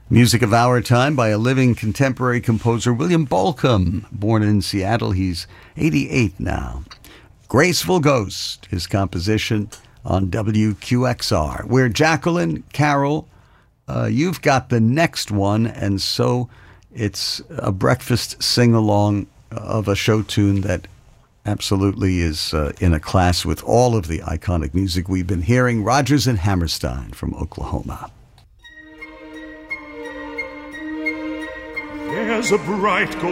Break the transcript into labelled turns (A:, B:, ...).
A: Music of Our Time by a living contemporary composer, William Bolcom. Born in Seattle, he's 88 now. Graceful Ghost, his composition on WQXR. Where Jacqueline, Carol, you've got the next one, and so it's a breakfast sing-along of a show tune that absolutely is in a class with all of the iconic music we've been hearing. Rodgers and Hammerstein from Oklahoma.
B: There's a bright